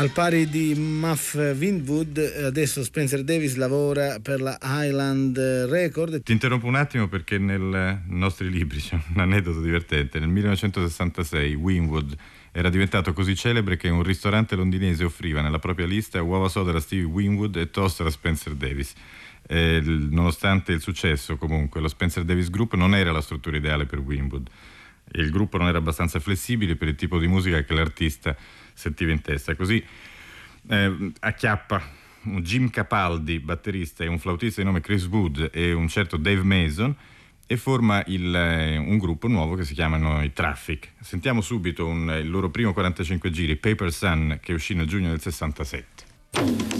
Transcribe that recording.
Al pari di Muff Winwood, adesso Spencer Davis lavora per la Island Record. Ti interrompo un attimo perché nei nostri libri c'è un aneddoto divertente. Nel 1966 Winwood era diventato così celebre che un ristorante londinese offriva nella propria lista uova soda da Stevie Winwood e toast da Spencer Davis. Nonostante il successo, comunque, lo Spencer Davis Group non era la struttura ideale per Winwood. Il gruppo non era abbastanza flessibile per il tipo di musica che l'artista sentiva in testa. Così acchiappa Jim Capaldi, batterista, e un flautista di nome Chris Wood e un certo Dave Mason e forma un gruppo nuovo che si chiamano i Traffic. Sentiamo subito il loro primo 45 giri, Paper Sun, che uscì nel giugno del 67.